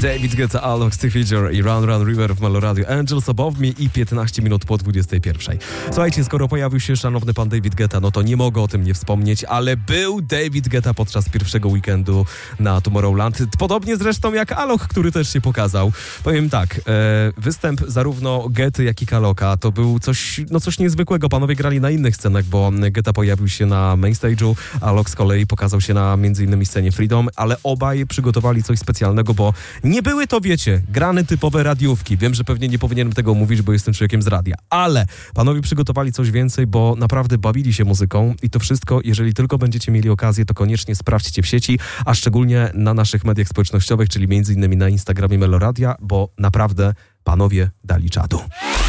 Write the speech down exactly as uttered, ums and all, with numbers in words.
David Guetta, Alok, Steve Feature i Run Run River w Meloradio. Angels Above Me i piętnaście minut po dwudziestej pierwszej. Słuchajcie, skoro pojawił się szanowny pan David Guetta, no to nie mogę o tym nie wspomnieć, ale był David Guetta podczas pierwszego weekendu na Tomorrowland. Podobnie zresztą jak Alok, który też się pokazał. Powiem tak, e, występ zarówno Getty, jak i Kaloka to był coś, no coś niezwykłego. Panowie grali na innych scenach, bo Guetta pojawił się na main stage'u, Alok z kolei pokazał się na między innymi scenie Freedom, ale obaj przygotowali coś specjalnego, bo nie były to, wiecie, grane typowe radiówki. Wiem, że pewnie nie powinienem tego mówić, bo jestem człowiekiem z radia, ale panowie przygotowali coś więcej, bo naprawdę bawili się muzyką i to wszystko, jeżeli tylko będziecie mieli okazję, to koniecznie sprawdźcie w sieci, a szczególnie na naszych mediach społecznościowych, czyli między innymi na Instagramie Meloradia, bo naprawdę panowie dali czadu.